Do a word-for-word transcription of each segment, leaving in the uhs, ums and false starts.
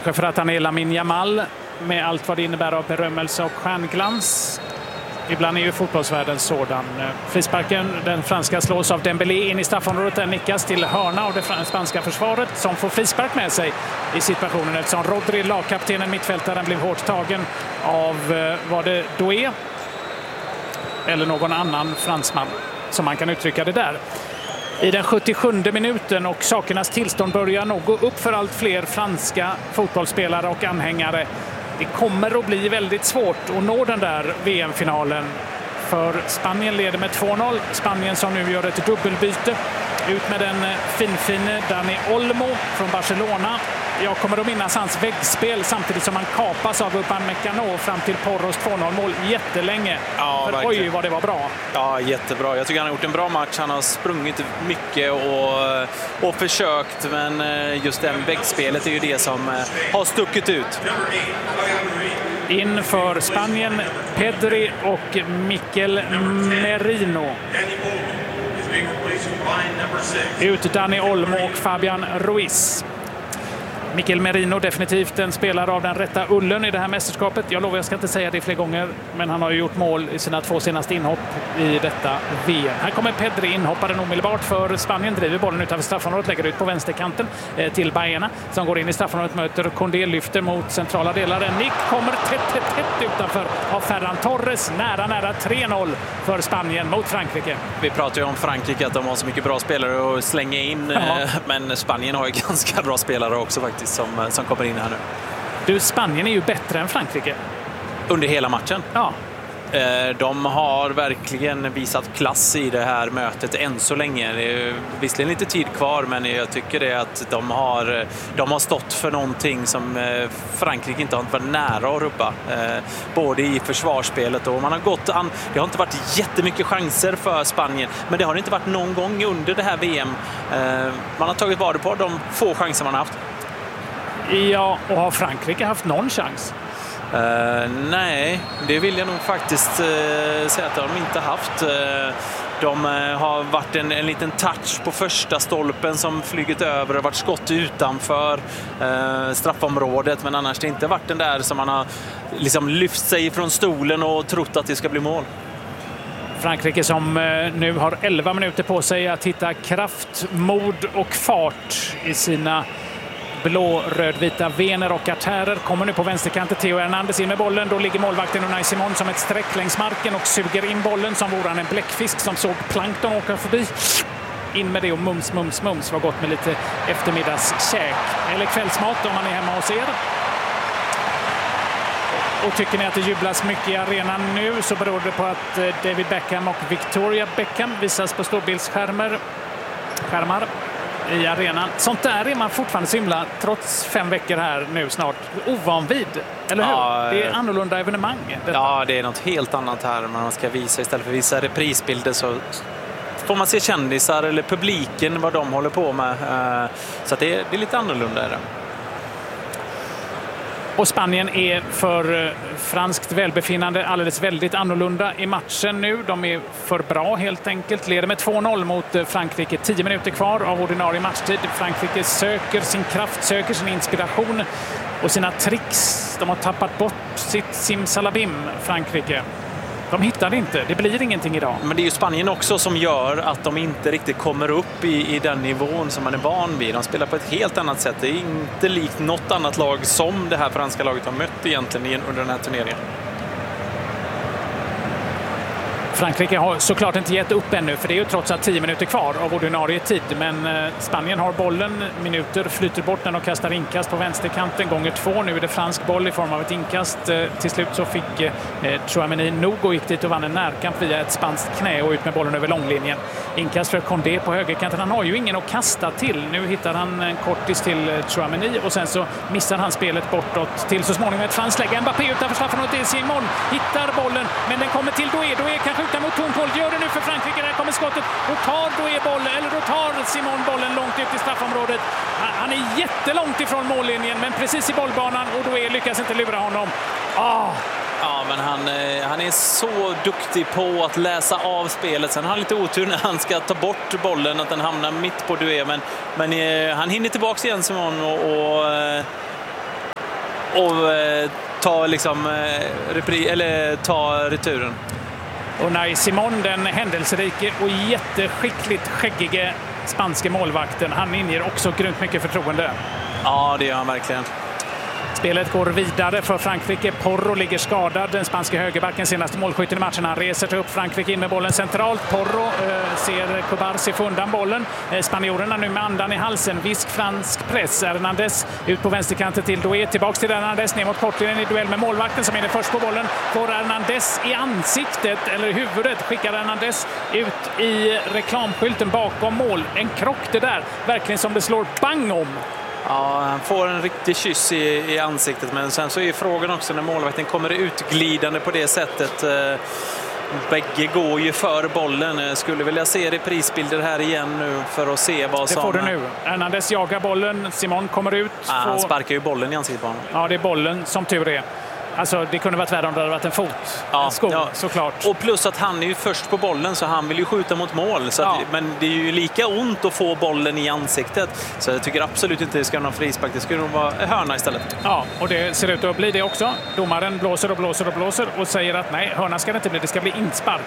Kanske för att han är Lamine Yamal med allt vad det innebär av berömmelse och stjärnglans. Ibland är ju fotbollsvärlden sådan. Frisparken, den franska, slås av Dembélé in i straffområdet. Den nickas till hörna av det spanska försvaret som får frispark med sig i situationen eftersom Rodri, lagkaptenen, mittfältaren, blev hårt tagen av, var det Doué eller någon annan fransman som man kan uttrycka det där. I den sjuttiosjunde minuten, och sakernas tillstånd börjar nog gå upp för allt fler franska fotbollsspelare och anhängare. Det kommer att bli väldigt svårt att nå den där V M-finalen. För Spanien leder med två noll. Spanien som nu gör ett dubbelbyte. Ut med den finfine Dani Olmo från Barcelona. Jag kommer att minnas hans väggspel samtidigt som han kapas av Upamecano fram till Porros två noll-mål jättelänge. Ja, för oj vad det var bra. Ja, jättebra. Jag tycker han har gjort en bra match. Han har sprungit mycket och, och försökt, men just det väggspelet är ju det som har stuckit ut. Inför Spanien, Pedri och Mikel Merino. Ut Dani Olmo och Fabian Ruiz. Mikel Merino, definitivt en spelare av den rätta ullen i det här mästerskapet. Jag lovar, jag ska inte säga det fler gånger, men han har ju gjort mål i sina två senaste inhopp i detta V M. Här kommer Pedri, inhopparen omedelbart för Spanien, driver bollen utanför straffområdet, lägger ut på vänsterkanten eh, till Baena som går in i straffområdet, möter Condé, lyfter mot centrala delar. En nick kommer tätt, tätt, tätt utanför av Ferran Torres. Nära, nära tre noll för Spanien mot Frankrike. Vi pratar ju om Frankrike, att de har så mycket bra spelare att slänga in, eh, men Spanien har ju ganska bra spelare också faktiskt. Som, som kommer in här nu. Du, Spanien är ju bättre än Frankrike. Under hela matchen? Ja. De har verkligen visat klass i det här mötet än så länge. Det är visserligen lite tid kvar, men jag tycker det att de har, de har stått för någonting som Frankrike inte har varit nära att rubba. Både i försvarsspelet och man har gått an. Det har inte varit jättemycket chanser för Spanien, men det har inte varit någon gång under det här V M. Man har tagit vara på de få chanser man har haft. Ja, och har Frankrike haft någon chans? Uh, nej, det vill jag nog faktiskt uh, säga att de inte haft. Uh, de uh, har varit en, en liten touch på första stolpen som flugit över, och varit skott utanför uh, straffområdet, men annars det inte varit den där som man har liksom lyft sig från stolen och trott att det ska bli mål. Frankrike som uh, nu har elva minuter på sig att hitta kraft, mod och fart i sina blå-rödvita vener och artärer. Kommer nu på vänsterkanten Theo Hernandez in med bollen. Då ligger målvakten Unai Simon som ett streck längs marken och suger in bollen som vore han en bläckfisk som såg plankton åka förbi. In med det och mums, mums, mums. Var gott med lite eftermiddagskäk. Eller kvällsmat om man är hemma hos er. Och tycker ni att det jublas mycket i arenan nu, så beror det på att David Beckham och Victoria Beckham visas på storbildsskärmar. Skärmar. I arenan. Sånt där är man fortfarande så himla, trots fem veckor här nu snart, ovan vid. Eller hur? Ja, det är annorlunda evenemang. Detta. Ja, det är något helt annat här. Man ska visa, istället för att visa reprisbilder så får man se kändisar eller publiken, vad de håller på med. Så det är, det är lite annorlunda. Är det. Och Spanien är för franskt välbefinnande alldeles väldigt annorlunda i matchen nu. De är för bra helt enkelt. Leder med två noll mot Frankrike. Tio minuter kvar av ordinarie matchtid. Frankrike söker sin kraft, söker sin inspiration och sina tricks. De har tappat bort sitt simsalabim, Frankrike. De hittar det inte. Det blir ingenting idag. Men det är ju Spanien också som gör att de inte riktigt kommer upp i, i den nivån som man är van vid. De spelar på ett helt annat sätt. Det är inte likt något annat lag som det här franska laget har mött egentligen under den här turneringen. Frankrike har såklart inte gett upp ännu, för det är ju trots allt tio minuter kvar av ordinarie tid. Men eh, Spanien har bollen, minuter, flyter bort den och kastar inkast på vänsterkanten gånger två. Nu är det fransk boll i form av ett inkast. Eh, till slut så fick eh, Tchouaméni nog och gick dit och vann en närkamp via ett spanskt knä och ut med bollen över långlinjen. Inkast för Condé på högerkanten. Han har ju ingen att kasta till. Nu hittar han en kortis till eh, Tchouaméni och sen så missar han spelet bortåt till så småningom ett franskt läge. Mbappé utanför straffområdet, det är Simon. Hittar bollen, men den kommer till Doué. Doué kanske utan mot Tonpool, gör det nu för Frankrike, där kommer skottet och tar Doué bollen, eller då tar Simon bollen långt ut i straffområdet. Han är jättelångt ifrån mållinjen, men precis i bollbanan, och Doué lyckas inte lura honom. Ah. Ja, men han, han är så duktig på att läsa av spelet. Sen har han lite otur när han ska ta bort bollen, att den hamnar mitt på Doué, men, men han hinner tillbaka igen, Simon, och, och och eh, ta, liksom, eh, repri- eller ta returen. Unai Simón, den händelserike och jätteskickligt skäggige spanske målvakten, han inger också grymt mycket förtroende. Ja, det gör han verkligen. Spelet går vidare för Frankrike. Porro ligger skadad. Den spanska högerbacken, senaste målskytten i matchen. Han reser sig upp. Frankrike in med bollen centralt. Porro eh, ser Kubarsi få undan bollen. Eh, spanjorerna nu med andan i halsen. Visk fransk press. Hernandez ut på vänsterkanten till Doué. Tillbaks till Hernandez ner mot kortlinjen i duell med målvakten som är det först på bollen. Får Hernandez i ansiktet eller huvudet. Skickar Hernandez ut i reklamskylten bakom mål. En krock det där. Verkligen som det slår bang om. Ja, han får en riktig kyss i, i ansiktet, men sen så är frågan också när målvakten kommer utglidande på det sättet. Eh, bägge går ju för bollen. Skulle vilja se reprisbilder här igen nu för att se vad som... Det får du nu. Hernandez jagar bollen. Simon kommer ut. Ja, han sparkar ju bollen i ansiktet på honom. Ja, det är bollen som tur är. Alltså, det kunde varit värre om det hade varit en fot. Ja, en sko, ja. såklart. Och plus att han är ju först på bollen så han vill ju skjuta mot mål. Så ja. att, men det är ju lika ont att få bollen i ansiktet. Så jag tycker absolut inte det ska vara någon frispark. Det skulle nog vara hörna istället. Ja, och det ser ut att bli det också. Domaren blåser och blåser och blåser och säger att nej, hörna ska det inte bli. Det ska bli inspark.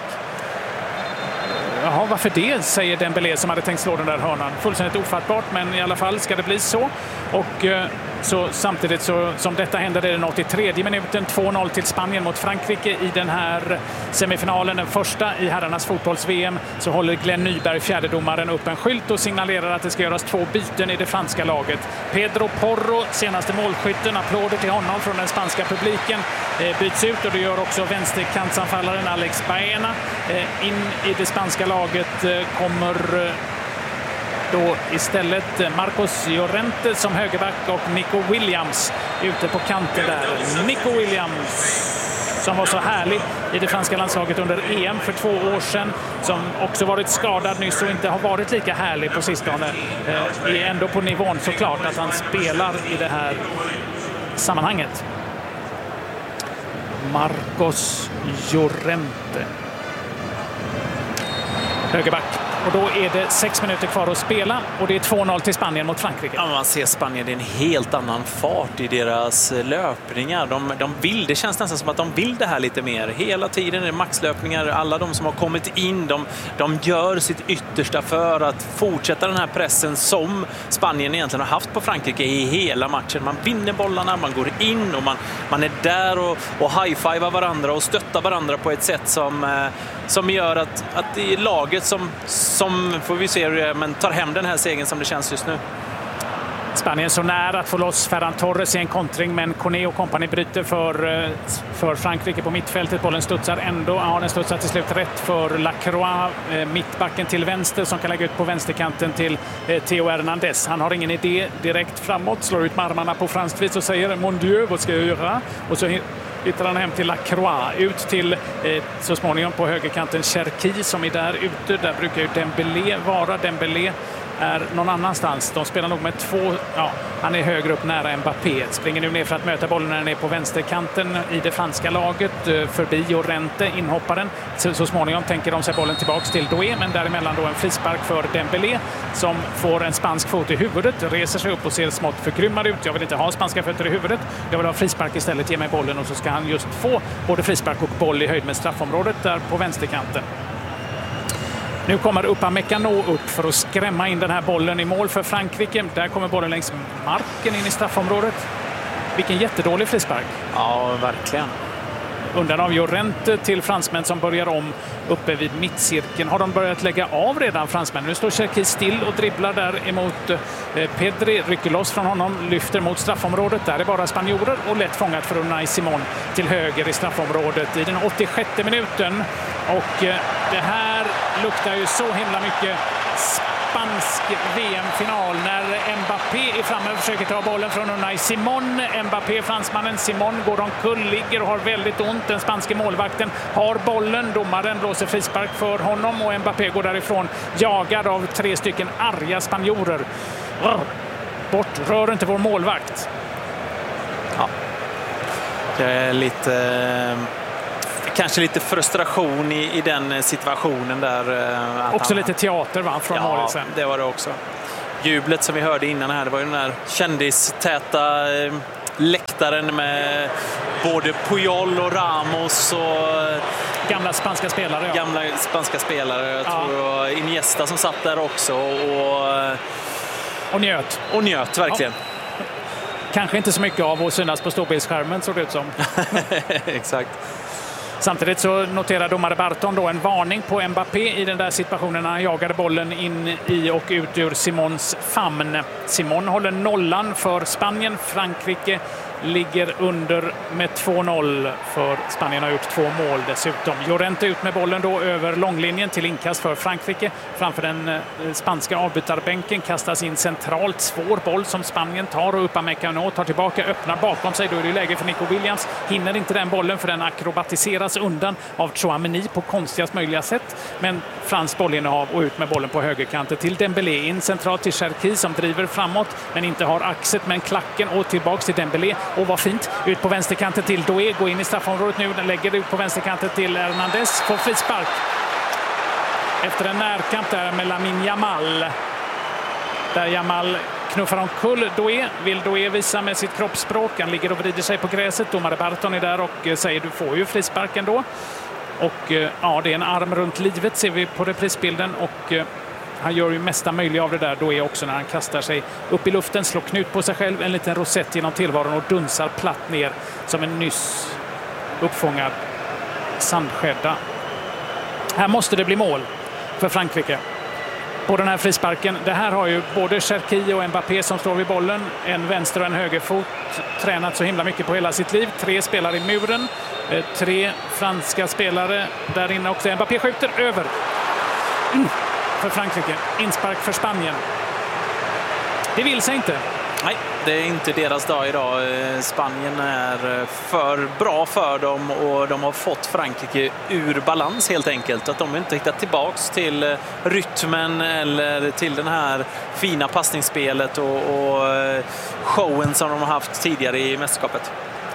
Jaha, varför det, säger Dembélé som hade tänkt slå den där hörnan. Fullständigt ofattbart, men i alla fall ska det bli så. Och eh, så samtidigt så, som detta händer är det åttiotredje minuten. två noll till Spanien mot Frankrike i den här semifinalen. Den första i herrarnas fotbolls-V M. Så håller Glenn Nyberg, fjärdedomaren, upp en skylt och signalerar att det ska göras två byten i det franska laget. Pedro Porro, senaste målskytten, applåder till honom från den spanska publiken, eh, byts ut, och det gör också vänsterkantsanfallaren Alex Baena. Eh, in i det spanska laget eh, kommer eh, då istället Marcos Llorente som högerback och Nico Williams ute på kanten där. Nico Williams som var så härlig i det franska landslaget under E M för två år sedan, som också varit skadad nyss och inte har varit lika härlig på sistone, eh, är ändå på nivån såklart att han spelar i det här sammanhanget. Marcos Llorente, högerback. Och då är det sex minuter kvar att spela och det är två noll till Spanien mot Frankrike. Ja, man ser Spanien, det är en helt annan fart i deras löpningar. De, de vill, det känns nästan som att de vill det här lite mer. Hela tiden är det maxlöpningar. Alla de som har kommit in, de, de gör sitt yttersta för att fortsätta den här pressen som Spanien egentligen har haft på Frankrike i hela matchen. Man vinner bollarna, man går in och man, man är där och, och high-fivar varandra och stöttar varandra på ett sätt som, som gör att, att det är laget som som får vi se, men tar hem den här segern som det känns just nu. Spanien så nära att få loss Ferran Torres i en kontring, men Kone och kompani bryter för, för Frankrike på mittfältet. Bollen studsar ändå. Ja, den studsar till slut rätt för Lacroix, mittbacken till vänster, som kan lägga ut på vänsterkanten till Theo Hernandez. Han har ingen idé direkt framåt, slår ut med armarna på franskt vis och säger Mon Dieu, vad ska jag göra? Och så hittar han hem till Lacroix, ut till eh, så småningom på högerkanten Cherki som är där ute. Där brukar ju Dembélé vara. Dembélé är någon annanstans. De spelar nog med två, ja, han är högre upp nära Mbappé. Springer nu ner för att möta bollen när han är på vänsterkanten i det franska laget. Eh, förbi Llorente, inhopparen. Så, så småningom tänker de sig bollen tillbaks till Doué, men däremellan då en frispark för Dembélé som får en spansk fot i huvudet, reser sig upp och ser smått förgrymmad ut. Jag vill inte ha spanska fötter i huvudet. Jag vill ha frispark istället, ge mig bollen, och så ska han just få både frispark och boll i höjd med straffområdet där på vänsterkanten. Nu kommer Upamecano upp för att skrämma in den här bollen i mål för Frankrike. Där kommer bollen längs marken in i straffområdet. Vilken jättedålig frispark. Ja, verkligen. Undan av Llorente till fransmän som börjar om uppe vid mittcirkeln. Har de börjat lägga av redan, fransmän? Nu står Cherki still och dribblar där emot eh, Pedri. Rycker loss från honom, lyfter mot straffområdet. Där är bara spanjorer och lätt fångat för Unai Simón till höger i straffområdet i den åttiosjätte minuten. Och eh, det här luktar ju så himla mycket spansk V M-final när Mbappé är framme och försöker ta bollen från Unai Simón. Mbappé, fransmannen, Simón går omkull, ligger och har väldigt ont. Den spanske målvakten har bollen. Domaren blåser frispark för honom och Mbappé går därifrån jagad av tre stycken arga spanjorer. Bort, rör inte vår målvakt. Ja. Det är lite... Kanske lite frustration i, i den situationen där. Att också han, lite teater, va, från ja, målisen. Det var det också. Jublet som vi hörde innan här, det var ju den där kändistäta läktaren med både Puyol och Ramos och gamla spanska spelare. Ja. Gamla spanska spelare. Jag ja. tror Iniesta som satt där också och, och njöt. Och njöt, verkligen. Ja. Kanske inte så mycket av att synas på storbildsskärmen, såg det ut som. Exakt. Samtidigt så noterar domare Barton då en varning på Mbappé i den där situationen när han jagade bollen in i och ut ur Simons famn. Simon håller nollan för Spanien. Frankrike ligger under med två noll, för Spanien har gjort två mål dessutom. Llorente ut med bollen då över långlinjen till inkast för Frankrike. Framför den spanska avbytarbänken kastas in centralt, svår boll som Spanien tar, och Upamecano tar tillbaka, öppnar bakom sig. Då är det läge för Nico Williams. Hinner inte den bollen för den akrobatiseras undan av Tchouaméni på konstigast möjliga sätt. Men Frans bollinnehav och ut med bollen på högerkanten till Dembélé. In centralt till Cherki som driver framåt men inte har axet, men klacken, och tillbaks till Dembélé. Och vad fint, ut på vänsterkanten till Doué, går in i straffområdet nu, den lägger ut på vänsterkanten till Hernandez, får frispark efter en närkamp där med Lamine Yamal, där Yamal knuffar omkull Doué. Vill Doué visa med sitt kroppsspråk, han ligger och vrider sig på gräset. Domare Barton är där och säger du får ju frisparken då, och ja, det är en arm runt livet ser vi på reprisbilden, och han gör ju mesta möjliga av det där då är också när han kastar sig upp i luften, slår knut på sig själv, en liten rosett genom tillvaron och dunsar platt ner som en nyss uppfångad sandskädda. Här måste det bli mål för Frankrike på den här frisparken. Det här har ju både Cherki och Mbappé som står vid bollen, en vänster och en högerfot, tränat så himla mycket på hela sitt liv. Tre spelare i muren, tre franska spelare där inne också. Mbappé skjuter över. Mm. För Frankrike, inspark för Spanien. Det vill sig inte. Nej, det är inte deras dag idag. Spanien är för bra för dem och de har fått Frankrike ur balans helt enkelt. Att de inte hittat tillbaks till rytmen eller till den här fina passningsspelet och, och showen som de har haft tidigare i mästerskapet.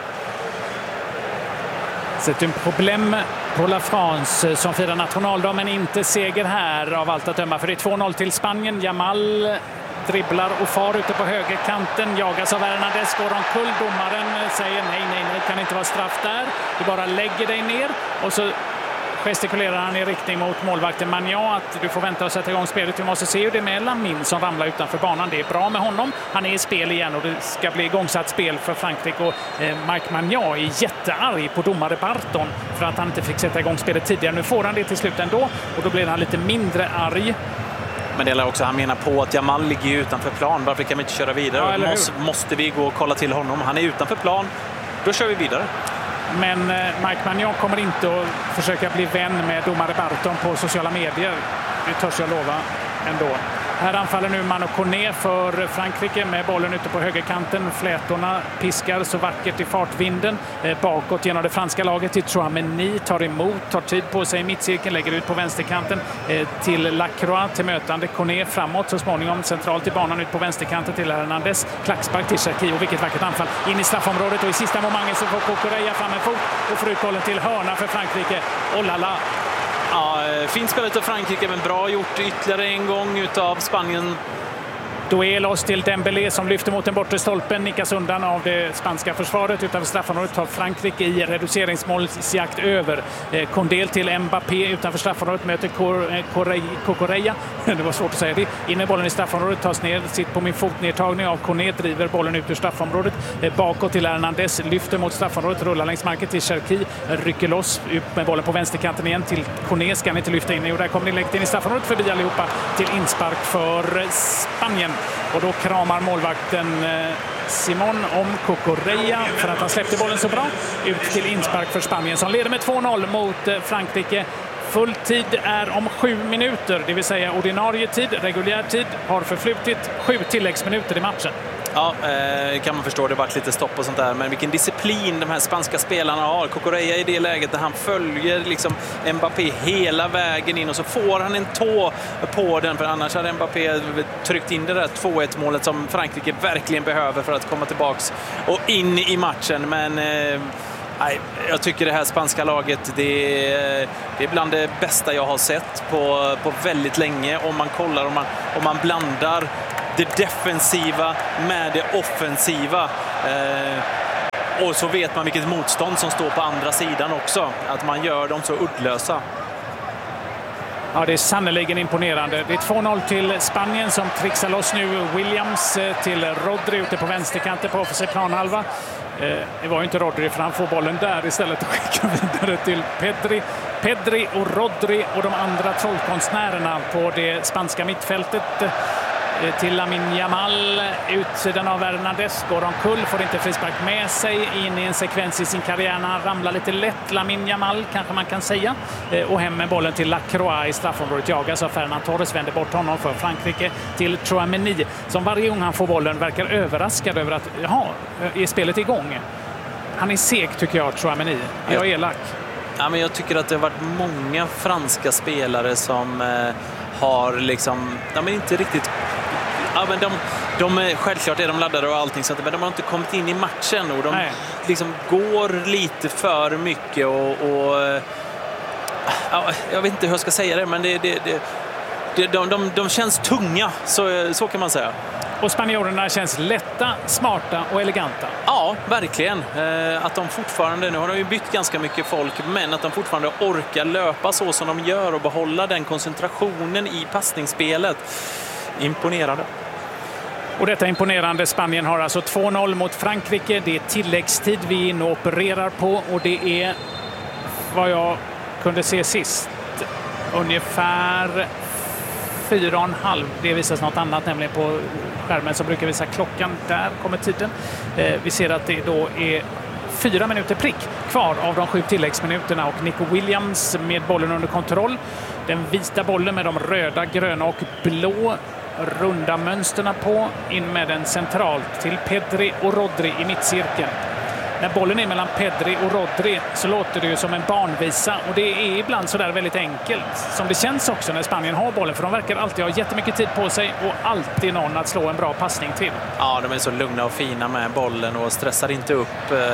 C'est un problem på La France som firar nationaldag, men inte seger här av allt att döma, för det är två noll till Spanien. Yamal dribblar och far ute på högerkanten, jagas av Hernandez, går omkull. Domaren säger nej, nej, nej, kan inte vara straff där. Du bara lägger dig ner, och så gestikulerar han i riktning mot målvakten Magnan att du får vänta och sätta igång spelet. Vi måste se hur det är med Lamine som ramlar utanför banan. Det är bra med honom. Han är i spel igen och det ska bli igångsatt spel för Frankrike. Och eh, Mike Magnan är jättearg på domare Barton för att han inte fick sätta igång spelet tidigare. Nu får han det till slut ändå, och då blir han lite mindre arg. Men det är också, han menar på att Yamal ligger utanför plan. Varför kan vi inte köra vidare? Ja, måste, måste vi gå och kolla till honom? Han är utanför plan. Då kör vi vidare. Men Mike Magnan kommer inte att försöka bli vän med domare Barton på sociala medier. Det törs jag lova ändå. Här anfaller nu Manu Koné för Frankrike med bollen ute på högerkanten. Flätorna piskar så vackert i fartvinden. Eh, bakåt genom det franska laget till Tchouaméni. Tar emot, tar tid på sig i mittcirkeln. Lägger ut på vänsterkanten eh, till Lacroix. Till mötande Koné framåt. Så småningom centralt i banan ut på vänsterkanten till Hernandez. Klackspark till Cherki. Och vilket vackert anfall in i straffområdet. Och i sista momentet så får Cucurella fram en fot. Och får ut bollen till hörna för Frankrike. Och lala. Ja, fint spelet av Frankrike, men bra gjort ytterligare en gång utav Spanien. Doué loss till Dembélé som lyfter mot den bortre stolpen, nickas undan av det spanska försvaret. Utanför straffområdet tar Frankrike i reduceringsmålsjakt över. Eh, Condé till Mbappé utanför straffområdet, möter Cucurella. Det var svårt att säga det. In med bollen i straffområdet, tas ner, sitt på min fotnedtagning av Koné, driver bollen ut ur straffområdet. Eh, bakåt till Hernandez, lyfter mot straffområdet, rullar längs marken till Cherki, rycker loss, upp med bollen på vänsterkanten igen till Koné, ska han inte lyfta in. Och där kommer det läggt in i straffområdet förbi allihopa till inspark för Spanien. Och då kramar målvakten Simon om Cucurella för att han släppte bollen så bra. Ut till inspark för Spanien som leder med två noll mot Frankrike. Full tid är om sju minuter, det vill säga ordinarie tid, reguljär tid har förflutit sju tilläggsminuter i matchen. Ja, eh, kan man förstå, det varit lite stopp och sånt där, men vilken disciplin de här spanska spelarna har. Cucurella i det läget där han följer liksom Mbappé hela vägen in och så får han en tå på den, för annars hade Mbappé tryckt in det där två ett målet som Frankrike verkligen behöver för att komma tillbaks och in i matchen. Men eh, nej, jag tycker det här spanska laget, det är, det är bland det bästa jag har sett på, på väldigt länge. Om man kollar, om man, om man blandar det defensiva med det offensiva. Eh, och så vet man vilket motstånd som står på andra sidan också. Att man gör dem så uddlösa. Ja, det är sannoliken imponerande. Det är två noll till Spanien som trixar loss nu. Williams till Rodri ute på vänsterkanten på offensiv planhalva. Det var ju inte Rodri, för han får bollen där istället och skickar vidare till Pedri. Pedri och Rodri och de andra trollkonstnärerna på det spanska mittfältet. Till Lamine Yamal, utsidan av Hernandez, går omkull, får inte frispark med sig in i en sekvens i sin karriär. Han ramlar lite lätt, Lamine Yamal kanske man kan säga, och hem med bollen till Lacroix i straffområdet, jagas av Ferran Torres, vänder bort honom för Frankrike till Tchouaméni, som varje gång han får bollen verkar överraskad över att, jaha, är spelet igång? Han är seg tycker jag, Tchouaméni. Jag är elak. Ja, men jag tycker att det har varit många franska spelare som eh, har liksom, ja, men inte riktigt. Ja, men de, de, självklart är de laddade och allting sånt, men de har inte kommit in i matchen och de liksom går lite för mycket och, och ja, jag vet inte hur jag ska säga det, men det, det, det, det, de, de, de känns tunga, så, så kan man säga. Och spanjorerna känns lätta, smarta och eleganta. Ja, verkligen. Eh, att de fortfarande, nu har de ju bytt ganska mycket folk, men att de fortfarande orkar löpa så som de gör och behålla den koncentrationen i passningsspelet. Imponerande. Och detta imponerande. Spanien har alltså två noll mot Frankrike. Det är tilläggstid vi är inne och opererar på, och det är vad jag kunde se sist ungefär fyra och en halv. Det visas något annat, nämligen på skärmen som brukar visa klockan. Där kommer tiden. Eh, vi ser att det då är fyra minuter prick kvar av de sju tilläggsminuterna, och Nico Williams med bollen under kontroll. Den vita bollen med de röda, gröna och blå runda mönsterna på, in med den centralt till Pedri och Rodri i mittcirkeln. När bollen är mellan Pedri och Rodri så låter det ju som en barnvisa, och det är ibland så där väldigt enkelt som det känns också när Spanien har bollen, för de verkar alltid ha jättemycket tid på sig och alltid någon att slå en bra passning till. Ja, de är så lugna och fina med bollen och stressar inte upp eh,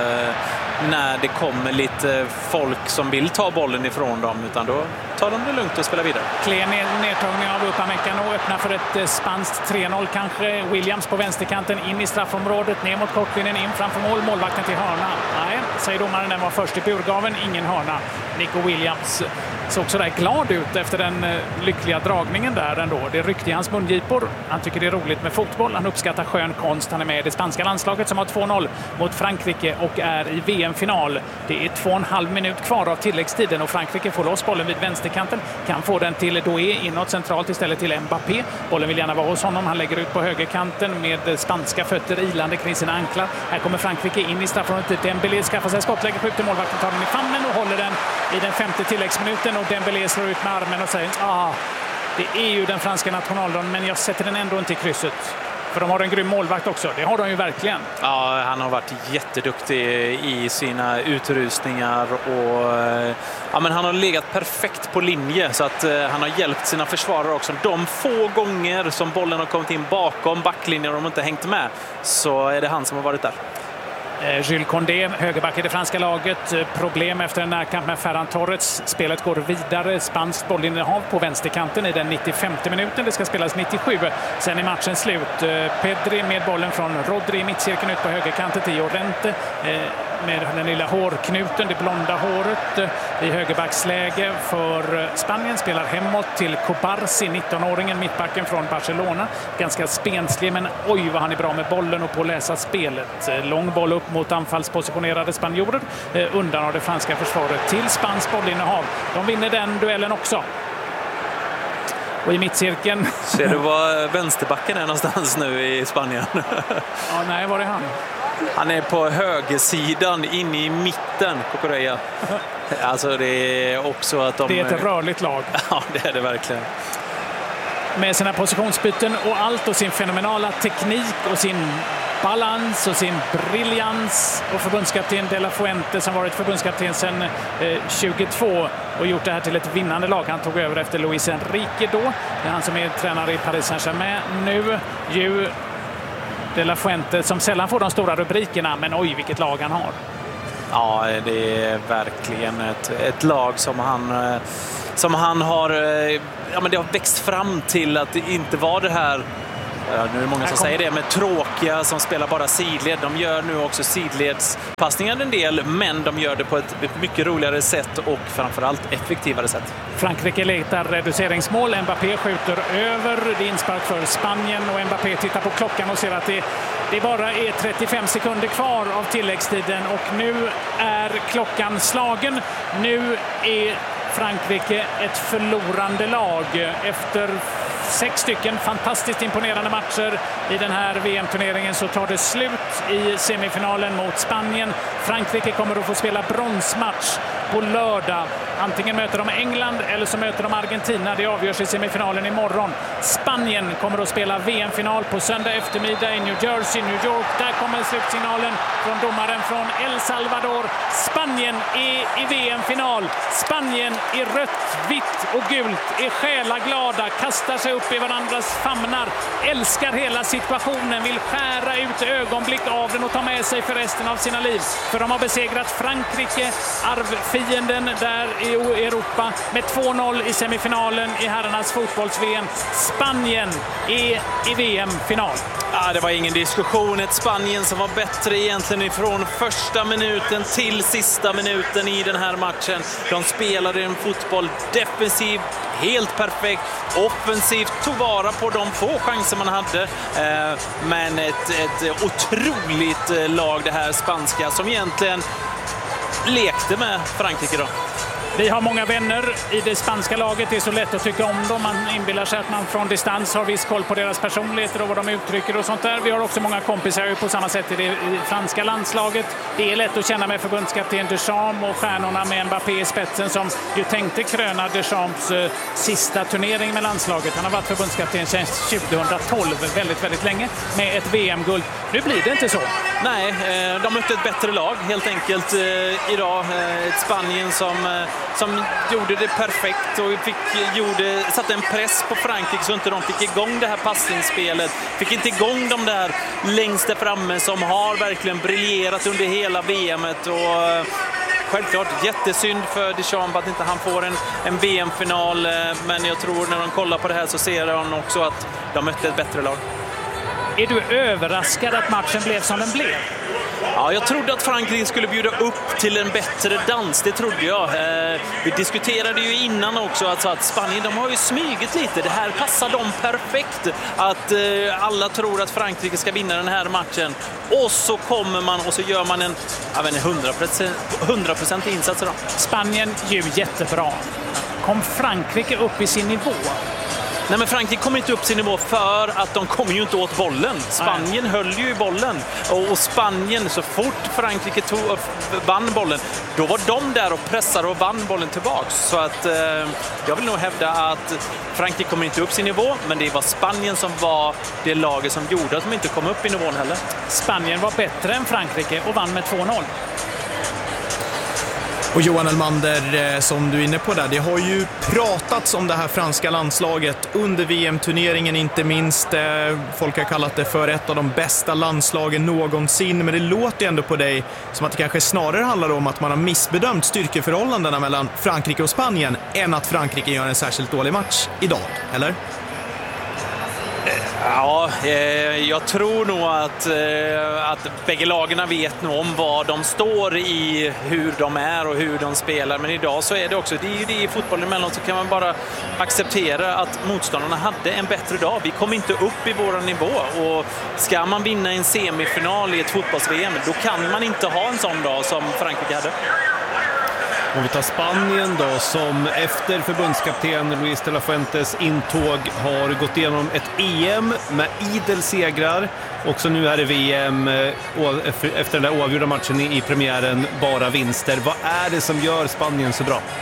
när det kommer lite folk som vill ta bollen ifrån dem, utan då tar de det lugnt och spelar vidare. Klen nedtagning av Upamecano, öppnar för ett spanskt tre noll kanske. Williams på vänsterkanten in i straffområdet, ner mot kortlinjen, in framför mål, målvakten till hörna. Nej, säger domaren, den var först i burgaven, ingen hörna. Nico Williams såg så där glad ut efter den lyckliga dragningen där ändå. Det ryckte i hans mungipor. Han tycker det är roligt med fotboll. Han uppskattar skön konst. Han är med i det spanska landslaget som har två noll mot Frankrike och är i V M-final. Det är två och en halv minut kvar av tilläggstiden och Frankrike får loss bollen vid vänsterkanten. Kan få den till Doué inåt centralt istället till Mbappé. Bollen vill gärna vara hos honom. Han lägger ut på högerkanten med spanska fötter ilande kring sina anklar. Här kommer Frankrike in i straffområdet. Dembélé skaffar sig skottläge, skjuter, målvakten tar den i famnen och håller den i den femte tilläggsminuten, och Dembélé slår ut med armen och säger ah, det är ju den franska nationaldagen, men jag sätter den ändå inte i krysset. För de har en grym målvakt också. Det har de ju verkligen. Ja, han har varit jätteduktig i sina utrustningar och ja, men han har legat perfekt på linje, så att uh, han har hjälpt sina försvarare också. De få gånger som bollen har kommit in bakom backlinjen och de inte hängt med, så är det han som har varit där. Jules Condé, högerback i det franska laget. Problem efter en närkamp med Ferran Torres. Spelet går vidare. Spanskt bollinnehav på vänsterkanten i den nittiofemte minuten. Det ska spelas nittiosju. Sen är matchen slut. Pedri med bollen från Rodri i mittcirkeln ut på högerkanten till Llorente. Med den lilla hårknuten, det blonda håret i högerbacksläge för Spanien. Spelar hemåt till Cobarsi, nittonåringen, mittbacken från Barcelona. Ganska spenslig, men oj vad han är bra med bollen och på att läsa spelet. Lång boll upp mot anfallspositionerade spanjorer. Undan av det franska försvaret till spansk bollinnehav. De vinner den duellen också. Och i mittcirkeln... Ser du var vänsterbacken är någonstans nu i Spanien? Ja, nej, var är han? Han är på högersidan, in i mitten, Cucurella. Alltså det är också att de... Det är ett rörligt lag. Ja, det är det verkligen. Med sina positionsbyten och allt, och sin fenomenala teknik och sin balans och sin briljans, och förbundskapten De La Fuente som varit förbundskapten sedan eh, tjugotvå och gjort det här till ett vinnande lag. Han tog över efter Luis Enrique då. Det är han som är tränare i Paris Saint-Germain nu. Ju De La Fuente som sällan får de stora rubrikerna, men oj vilket lag han har. Ja, det är verkligen ett, ett lag som han, som han har, ja, men det har växt fram till att det inte var det här ja, nu är det många som säger det, men tråkiga som spelar bara sidled. De gör nu också sidledspassningar en del, men de gör det på ett mycket roligare sätt och framförallt effektivare sätt. Frankrike letar reduceringsmål. Mbappé skjuter över. Det är inspark för Spanien och Mbappé tittar på klockan och ser att det, det bara är trettiofem sekunder kvar av tilläggstiden och nu är klockan slagen. Nu är Frankrike ett förlorande lag efter sex stycken fantastiskt imponerande matcher i den här V M-turneringen så tar det slut i semifinalen mot Spanien. Frankrike kommer att få spela bronsmatch på lördag. Antingen möter de England eller så möter de Argentina. Det avgörs i semifinalen imorgon. Spanien kommer att spela V M-final på söndag eftermiddag i New Jersey, New York. Där kommer slutsignalen från domaren från El Salvador. Spanien är i V M-final. Spanien i rött, vitt och gult är själaglada, kastar sig upp i varandras famnar, älskar hela situationen, vill skära ut ögonblick av den och ta med sig för resten av sina liv. För de har besegrat Frankrike, arvfienden där i Europa, med två noll i semifinalen i herrarnas fotbolls-V M. Spanien är i V M-final. Ja, det var ingen diskussion. Ett Spanien som var bättre egentligen ifrån första minuten till sista minuten i den här matchen. De spelade en fotboll defensiv, helt perfekt, offensivt, tog vara på de få chanser man hade. Eh, men ett, ett otroligt lag det här spanska som egentligen lekte med Frankrike då. Vi har många vänner i det spanska laget. Det är så lätt att tycka om dem. Man inbillar sig att man från distans har viss koll på deras personligheter och vad de uttrycker och sånt där. Vi har också många kompisar på samma sätt i det franska landslaget. Det är lätt att känna med förbundskapten Deschamps och stjärnorna med Mbappé i spetsen som ju tänkte kröna Deschamps uh, sista turnering med landslaget. Han har varit förbundskapten sedan tjugohundratolv, väldigt, väldigt länge, med ett V M-guld. Nu blir det inte så. Nej, de mötte ett bättre lag helt enkelt idag. Ett Spanien som, som gjorde det perfekt och fick, gjorde, satte en press på Frankrike så inte de fick igång det här passningsspelet. Fick inte igång de där längst där framme som har verkligen briljerat under hela V M-et. Och självklart jättesynd för Deschamps att inte han får en, en V M-final. Men jag tror när de kollar på det här så ser de också att de mötte ett bättre lag. Är du överraskad att matchen blev som den blev? Ja, jag trodde att Frankrike skulle bjuda upp till en bättre dans, det trodde jag. Eh, vi diskuterade ju innan också alltså att Spanien, de har ju smygit lite. Det här passar dem perfekt. Att eh, alla tror att Frankrike ska vinna den här matchen. Och så kommer man och så gör man en jag vet inte, hundra procent insats då. Spanien ju jättebra. Kom Frankrike upp i sin nivå? Nej, men Frankrike kom inte upp sin nivå för att de kom ju inte åt bollen. Spanien Nej. höll ju i bollen. Och, och Spanien, så fort Frankrike tog, vann bollen, då var de där och pressade och vann bollen tillbaks. Så att eh, jag vill nog hävda att Frankrike kom inte upp sin nivå, men det var Spanien som var det laget som gjorde att de inte kom upp i nivån heller. Spanien var bättre än Frankrike och vann med två noll. Och Johan Elmander, som du är inne på där, det har ju pratats om det här franska landslaget under V M-turneringen inte minst. Folk har kallat det för ett av de bästa landslagen någonsin, men det låter ändå på dig som att det kanske snarare handlar om att man har missbedömt styrkeförhållandena mellan Frankrike och Spanien än att Frankrike gör en särskilt dålig match idag, eller? Ja, eh, jag tror nog att, eh, att bägge lagarna vet nog om vad de står i, hur de är och hur de spelar. Men idag så är det också, det är ju det i fotbollen emellan, så kan man bara acceptera att motståndarna hade en bättre dag. Vi kom inte upp i vår nivå, och ska man vinna en semifinal i ett fotbolls-V M, då kan man inte ha en sån dag som Frankrike hade. Om vi tar Spanien då, som efter förbundskapten Luis de la Fuentes intåg har gått igenom ett E M med idel segrar. Också nu här i V M, efter den där oavgjorda matchen i premiären, bara vinster. Vad är det som gör Spanien så bra?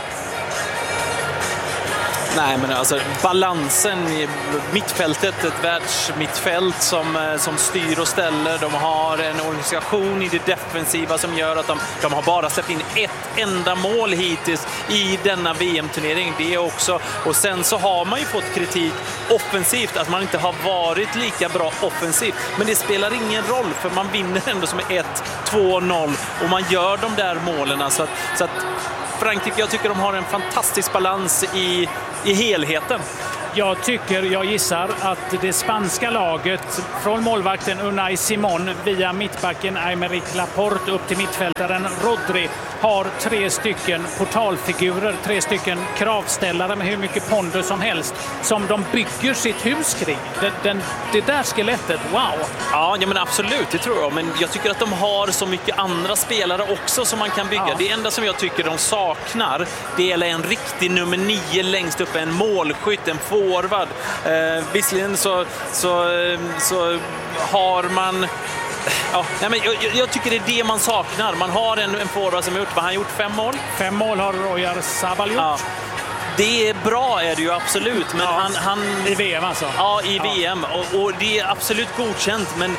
Nej, men alltså balansen i mittfältet, ett världsmittfält som, som styr och ställer. De har en organisation i det defensiva som gör att de, de har bara släppt in ett enda mål hittills i denna V M-turnering. Det är också, och sen så har man ju fått kritik offensivt, att man inte har varit lika bra offensivt. Men det spelar ingen roll, för man vinner ändå som ett två noll och man gör de där målen. Så att, så att Frankrike, jag tycker de har en fantastisk balans i, i helheten. Jag tycker, jag gissar att det spanska laget från målvakten Unai Simon via mittbacken Aymeric Laporte upp till mittfältaren Rodri har tre stycken portalfigurer, tre stycken kravställare med hur mycket pondus som helst som de bygger sitt hus kring. Den, den, det där skelettet, wow! Ja, ja, men absolut, det tror jag. Men jag tycker att de har så mycket andra spelare också som man kan bygga. Ja. Det enda som jag tycker de saknar, det är en riktig nummer nio längst upp, en målskytt, en forward. Eh, visserligen så, så, så har man... Ja, nej, men jag, jag tycker det är det man saknar. Man har en, en forward som har gjort, vad han gjort fem mål. Fem mål har Royar Sabal gjort. Ja. Det är bra, är det ju absolut. Men ja, han, han, i V M alltså? Ja, i ja. V M. Och, och det är absolut godkänt. Men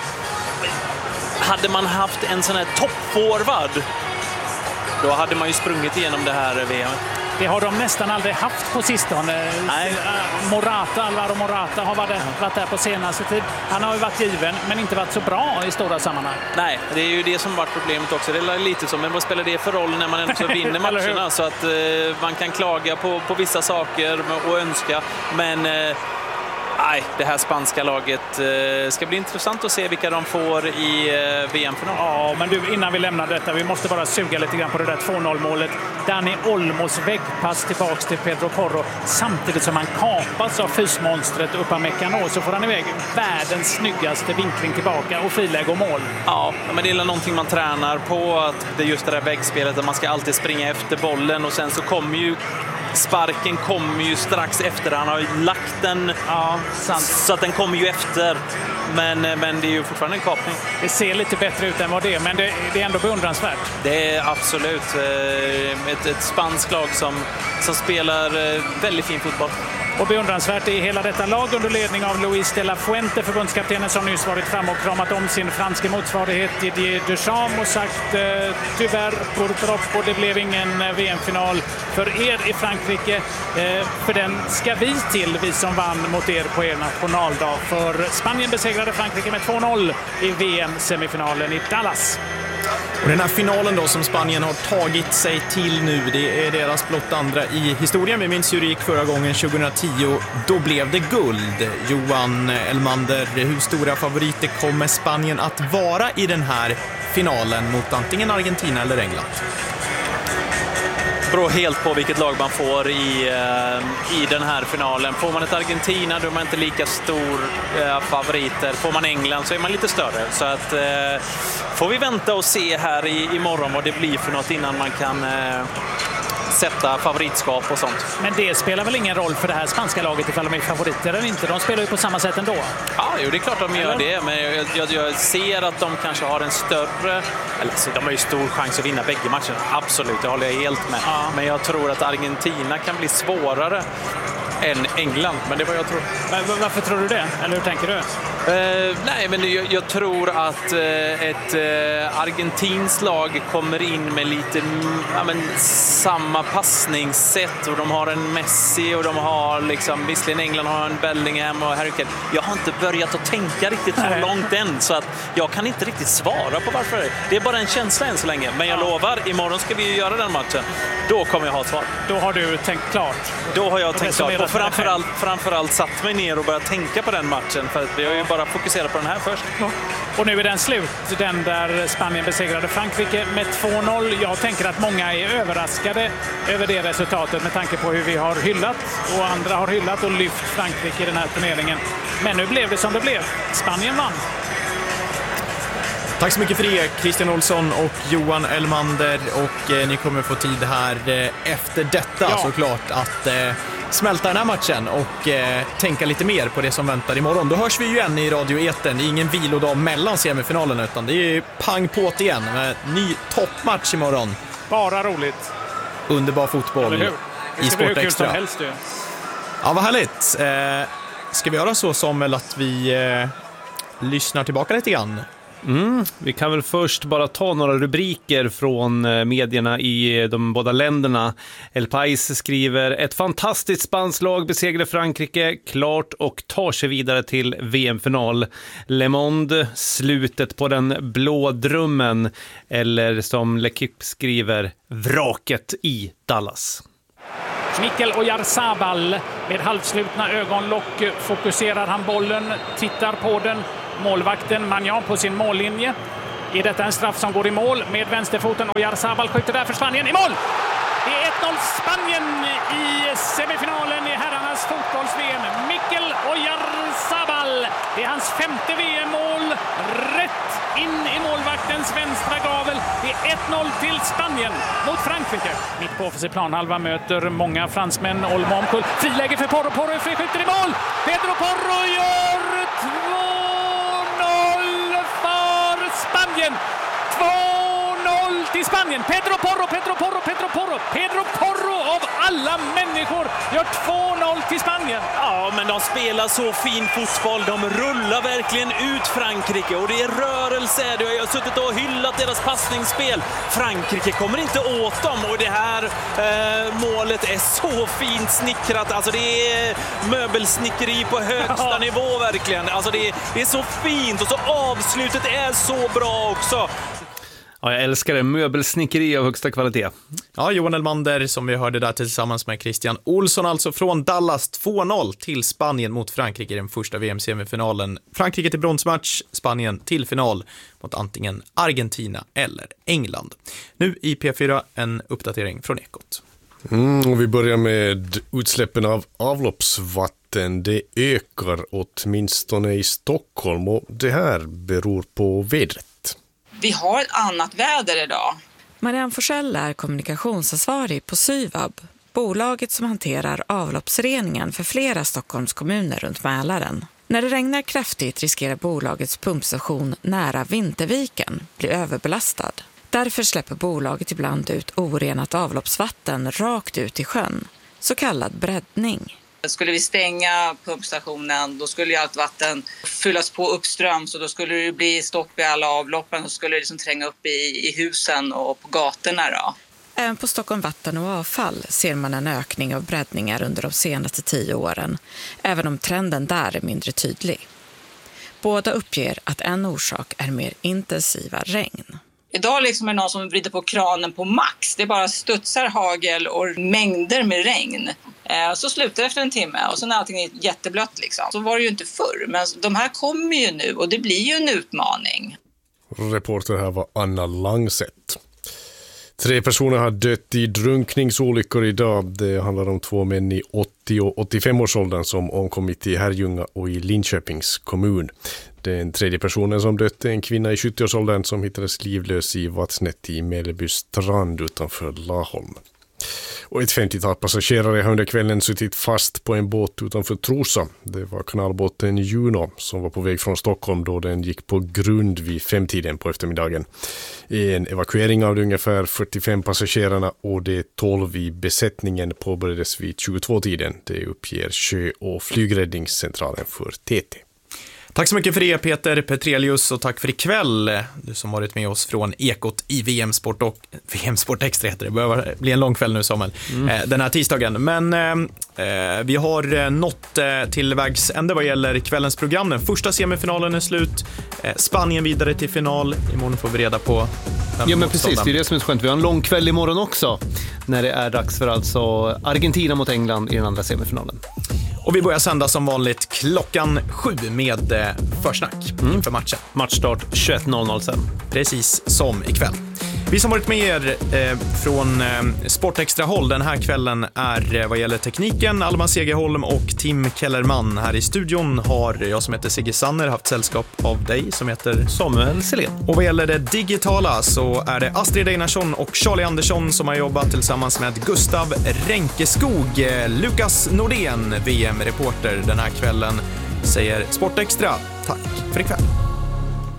hade man haft en sån här toppforward, då hade man ju sprungit igenom det här V M. Det har de nästan aldrig haft på sistone. Nej. Morata, Alvaro Morata har varit, varit där på senaste tid. Han har ju varit given, men inte varit så bra i stora sammanhang. Nej, det är ju det som varit problemet också. Det är lite som, men vad spelar det för roll när man ändå så vinner matcherna? Så att eh, man kan klaga på, på vissa saker och önska, men... Eh, Nej, det här spanska laget eh, ska bli intressant att se vilka de får i eh, V M-final. Ja, men du, innan vi lämnar detta, vi måste bara suga lite grann på det där två noll-målet. Dani Olmos väggpass tillbaks till Pedro Porro, samtidigt som han kapas av fysmonstret Upamecano, så får han iväg världens snyggaste vinkling tillbaka och friläge och mål. Ja, men det är någonting man tränar på, att det är just det där väggspelet, att man ska alltid springa efter bollen och sen så kommer ju sparken kommer ju strax efter. Han har ju lagt den, ja, sant. Så att den kommer ju efter. Men, men det är ju fortfarande en kapning. Det ser lite bättre ut än vad det är, men det, det är ändå beundransvärt. Det är absolut ett, ett spanskt lag som, som spelar väldigt fin fotboll. Och beundransvärt är hela detta lag under ledning av Luis de la Fuente, förbundskaptenen som nyss varit fram och kramat om sin franska motsvarighet Didier Deschamps och sagt eh, tyvärr purtroppo, det blev ingen V M-final för er i Frankrike. Eh, för den ska vi till, vi som vann mot er på er nationaldag. För Spanien besegrade Frankrike med två noll i V M-semifinalen i Dallas. Och den här finalen då som Spanien har tagit sig till nu, det är deras blott andra i historien. Vi minns hur det gick förra gången tjugohundratio. Då blev det guld. Johan Elmander, hur stora favoriter kommer Spanien att vara i den här finalen mot antingen Argentina eller England? Det beror helt på vilket lag man får i, i den här finalen. Får man ett Argentina, då är man inte lika stor eh, favoriter. Får man England så är man lite större. Så att, eh, får vi vänta och se här i, imorgon vad det blir för något innan man kan eh, sätta favoritskap och sånt. Men det spelar väl ingen roll för det här spanska laget ifall de är favoriter eller inte? De spelar ju på samma sätt ändå. Ja, jo, det är klart de gör det. Men jag, jag, jag ser att de kanske har en större... Eller så, de har ju stor chans att vinna bägge matcherna. Absolut, det håller jag helt med. Ja. Men jag tror att Argentina kan bli svårare än England. Men det är vad jag tror. Men varför tror du det? Eller hur tänker du? Uh, nej, men jag, jag tror att uh, ett uh, argentinskt lag kommer in med lite mm, ja, men, samma passningssätt, och de har en Messi och de har liksom, visserligen England har en Bellingham och Harry Kane. Jag har inte börjat att tänka riktigt så nej. långt än, så att jag kan inte riktigt svara på varför. Det är bara en känsla än så länge, men jag ja. lovar, imorgon ska vi göra den matchen. Då kommer jag ha ett svar. Då har du tänkt klart. Då har jag tänkt klart. Och framförallt, framförallt satt mig ner och börjat tänka på den matchen, för att vi har ju bara fokuserat på den här först. Ja. Och nu är den slut, den där Spanien besegrade Frankrike med två noll. Jag tänker att många är överraskade över det resultatet med tanke på hur vi har hyllat och andra har hyllat och lyft Frankrike i den här turneringen. Men nu blev det som det blev. Spanien vann. Tack så mycket för det, Christian Olsson och Johan Elmander. Och eh, ni kommer få tid här eh, efter detta ja. såklart att eh, smälta den här matchen och eh, tänka lite mer på det som väntar imorgon. Då hörs vi ju igen i Radio Eten. Det är ingen vilodag mellan semifinalen, utan det är pang på igen med ny toppmatch imorgon. Bara roligt. Underbar fotboll i Sport Extra. Som helst, du. Ja, vad härligt. Eh, ska vi göra så, Samuel, att vi eh, lyssnar tillbaka lite grann? Mm, vi kan väl först bara ta några rubriker från medierna i de båda länderna. El País skriver: ett fantastiskt spanskt lag besegrar Frankrike klart och tar sig vidare till V M-final. Le Monde: slutet på den blå drömmen. Eller som L'Equipe skriver: vraket i Dallas. Mikel Oyarzabal med halvslutna ögonlock fokuserar han bollen, tittar på den. Målvakten Magnan på sin mållinje. Är detta en straff som går i mål med vänsterfoten? Oyarzabal skjuter där för Spanien i mål! Det är ett noll Spanien i semifinalen i herrarnas fotbolls-V M. Mikel Oyarzabal, det är hans femte V M-mål, rätt in i målvaktens vänstra gavel. Det är ett noll till Spanien mot Frankrike. Mitt på offensiv planhalva möter många fransmän. Olmo omkull, friläge för Porro, Porro skjuter i mål! Pedro Porro gör två noll för Spanien! två noll till Spanien. Pedro Porro, Pedro Porro, Pedro Porro. Pedro Porro av alla människor gör två noll till Spanien. Ja, men de spelar så fin fotboll. De rullar verkligen ut Frankrike och det är rörelse. Du har ju suttit och hyllat deras passningsspel. Frankrike kommer inte åt dem och det här eh, målet är så fint snickrat. Alltså det är möbelsnickeri på högsta ja. nivå verkligen. Alltså det är, det är så fint och så avslutet är så bra också. Ja, jag älskar det. Möbelsnickeri av högsta kvalitet. Ja, Johan Elmander som vi hörde där tillsammans med Christian Olsson, alltså från Dallas två noll till Spanien mot Frankrike i den första V M-semifinalen. Frankrike till bronsmatch, Spanien till final mot antingen Argentina eller England. Nu i P fyra en uppdatering från Ekot. Mm, och vi börjar med utsläppen av avloppsvatten. Det ökar åtminstone i Stockholm och det här beror på vädret. Vi har ett annat väder idag. Marianne Forsell är kommunikationsansvarig på Syvab, bolaget som hanterar avloppsreningen för flera Stockholms kommuner runt Mälaren. När det regnar kraftigt riskerar bolagets pumpstation nära Vinterviken bli överbelastad. Därför släpper bolaget ibland ut orenat avloppsvatten rakt ut i sjön, så kallad breddning. Skulle vi stänga pumpstationen, då skulle ju allt vatten fyllas på uppström, så då skulle det bli stopp i alla avloppen och skulle det liksom tränga upp i, i husen och på gatorna då. Även på Stockholm Vatten och Avfall ser man en ökning av breddningar under de senaste tio åren, även om trenden där är mindre tydlig. Båda uppger att en orsak är mer intensiva regn. Idag liksom är det någon som vrider på kranen på max. Det bara studsar hagel och mängder med regn. Så slutar det efter en timme och sen är allting jätteblött liksom. Så var det ju inte förr. Men de här kommer ju nu och det blir ju en utmaning. Reporter här var Anna Langset. Tre personer har dött i drunkningsolyckor idag. Det handlar om två män i åttio- och åttiofem-årsåldern som omkommit i Herrljunga och i Linköpings kommun. Den tredje personen som dött är en kvinna i sjuttio-årsåldern som hittades livlös i vattnet i Mellby strand utanför Laholm. Och ett femtiotal passagerare har under kvällen suttit fast på en båt utanför Trosa. Det var kanalbåten Juno som var på väg från Stockholm då den gick på grund vid femtiden på eftermiddagen. En evakuering av de ungefär fyrtiofem passagerarna och de tolv i besättningen påbörjades vid tjugotvå-tiden. Det uppger sjö- och flygräddningscentralen för T T. Tack så mycket för det, Peter Petrelius, och tack för ikväll, du som varit med oss från Ekot i V M-sport och V M-sport extra heter det. Det behöver bli en lång kväll nu, Samuel, mm. den här tisdagen. Men eh, vi har nått eh, till vägs ände vad gäller kvällens program. Den första semifinalen är slut. Eh, Spanien vidare till final. Imorgon får vi reda på... Ja, men precis, det är det som är så skönt. Vi har en lång kväll imorgon också, när det är dags för alltså Argentina mot England i den andra semifinalen. Och vi börjar sända som vanligt klockan sju med eh, försnack mm. inför matchen. Matchstart tjugoett noll noll sen. Precis som ikväll. Vi som varit med er eh, från eh, Sportextra-håll den här kvällen är eh, vad gäller tekniken Alma Segerholm och Tim Kellerman. Här i studion har jag som heter Sigge Sanner haft sällskap av dig som heter Samuel Selén. Och vad gäller det digitala så är det Astrid Einarsson och Charlie Andersson som har jobbat tillsammans med Gustav Ränkeskog. eh, Lukas Nordén, V M-reporter den här kvällen, säger Sportextra. Tack för ikväll.